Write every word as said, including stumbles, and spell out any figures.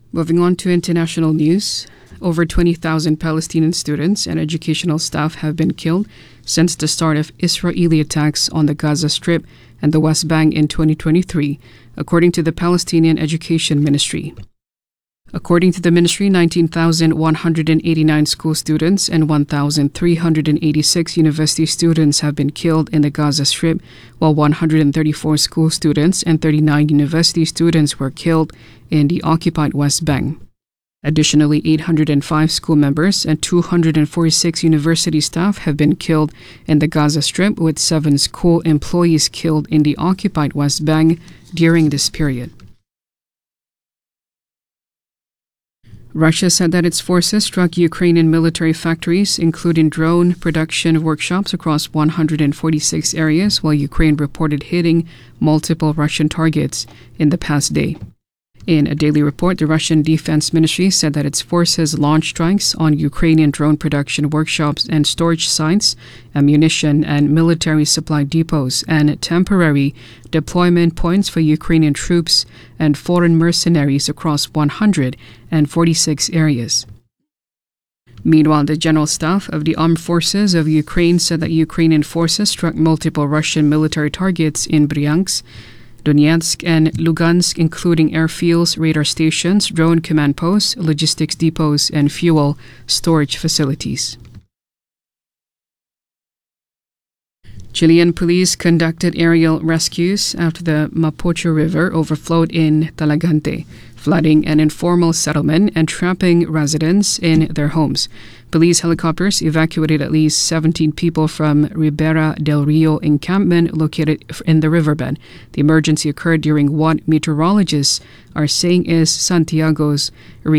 Moving on to international news, over twenty thousand Palestinian students and educational staff have been killed since the start of Israeli attacks on the Gaza Strip and the West Bank in twenty twenty-three, according to the Palestinian Education Ministry. According to the ministry, nineteen thousand one hundred eighty-nine school students and one thousand three hundred eighty-six university students have been killed in the Gaza Strip, while one hundred thirty-four school students and thirty-nine university students were killed in the occupied West Bank. Additionally, eight hundred five school members and two hundred forty-six university staff have been killed in the Gaza Strip, with seven school employees killed in the occupied West Bank during this period. Russia said that its forces struck Ukrainian military factories, including drone production workshops, across one hundred forty-six areas, while Ukraine reported hitting multiple Russian targets in the past day. In a daily report, the Russian Defense Ministry said that its forces launched strikes on Ukrainian drone production workshops and storage sites, ammunition and military supply depots, and temporary deployment points for Ukrainian troops and foreign mercenaries across one hundred forty-six areas. Meanwhile, the General Staff of the Armed Forces of Ukraine said that Ukrainian forces struck multiple Russian military targets in Bryansk, Donetsk and Lugansk, including airfields, radar stations, drone command posts, logistics depots, and fuel storage facilities. Chilean police conducted aerial rescues after the Mapocho River overflowed in Talagante, flooding an informal settlement and trapping residents in their homes. Police helicopters evacuated at least seventeen people from Ribera del Rio encampment located in the riverbed. The emergency occurred during what meteorologists are saying is Santiago's